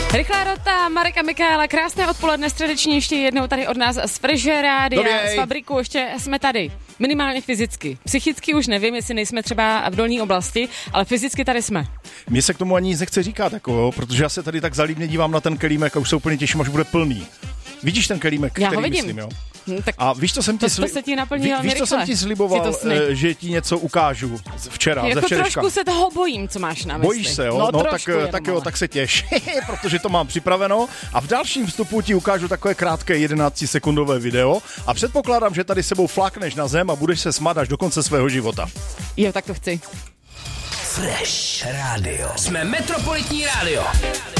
Rychlá rota Mareka Michaela, krásné odpoledne, středeční ještě jednou tady od nás z Freže rádia, z Fabriku, ještě jsme tady. Minimálně fyzicky. Psychicky už nevím, jestli nejsme třeba v dolní oblasti, ale fyzicky tady jsme. Mně se k tomu ani nic nechce říkat, protože já se tady tak zalíbně dívám na ten kelímek a už se úplně těším, až bude plný. Vidíš ten kelímek, já který vidím. myslím, jo? Tak a víš, co jsem ti sliboval, že ti něco ukážu včera, ze včerejška. Trošku se toho bojím, co máš na mysli. Bojíš se, jo? No trošku, tak se těš, protože to mám připraveno a v dalším vstupu ti ukážu takové krátké 11-sekundové video a předpokládám, že tady sebou flákneš na zem a budeš se smát až do konce svého života. Jo, tak to chci. Fresh Radio. Jsme Metropolitní rádio.